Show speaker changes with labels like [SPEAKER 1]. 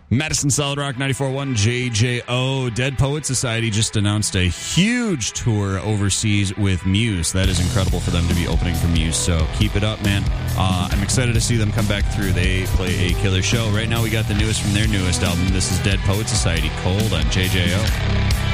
[SPEAKER 1] Madison Solid Rock 94.1 JJO. Dead Poets Society just announced a huge tour overseas with Muse. That is incredible for them to be opening for Muse, so keep it up, man. I'm excited to see them come back through. They play a killer show. Right now we got the newest from their newest album. This is Dead Poets Society, Cold on JJO.